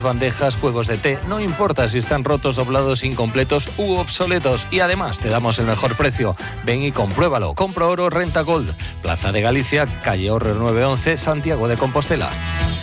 bandejas, juegos de té, no importa si están rotos, doblados, incompletos u obsoletos, y además te damos el mejor precio. Ven y compruébalo. Compra Oro Renta Gold, Plaza de Galicia, calle Horrer 911, Santiago de Compostela.